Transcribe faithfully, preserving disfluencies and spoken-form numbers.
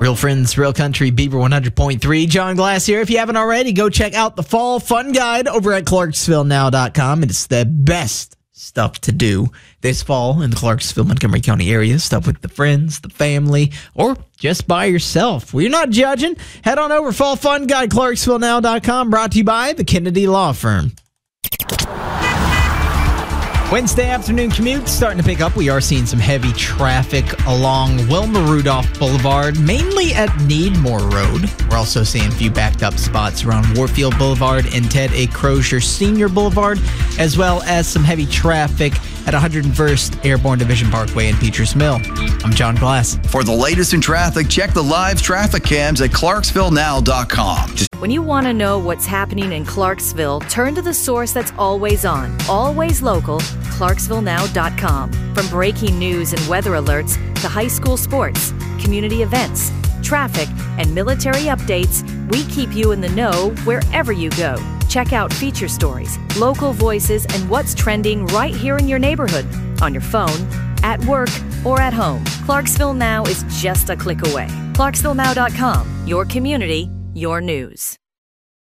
Real Friends, Real Country, Bieber one hundred point three. John Glass here. If you haven't already, go check out the Fall Fun Guide over at Clarksville Now dot com. It's the best stuff to do this fall in the Clarksville, Montgomery County area. Stuff with the friends, the family, or just by yourself. We're not judging. Head on over, Fall Fun Guide, Clarksville Now dot com, brought to you by the Kennedy Law Firm. Wednesday afternoon commute starting to pick up. We are seeing some heavy traffic along Wilma Rudolph Boulevard, mainly at Needmore Road. We're also seeing a few backed up spots around Warfield Boulevard and Ted A. Crozier Senior Boulevard, as well as some heavy traffic at one hundred first Airborne Division Parkway in Peters Mill. I'm John Glass. For the latest in traffic, check the live traffic cams at Clarksville Now dot com. When you want to know what's happening in Clarksville, turn to the source that's always on, always local, Clarksville Now dot com. From breaking news and weather alerts to high school sports, community events, traffic, and military updates, we keep you in the know wherever you go. Check out feature stories, local voices, and what's trending right here in your neighborhood, on your phone, at work, or at home. Clarksville Now is just a click away. Clarksville Now dot com, your community, your news.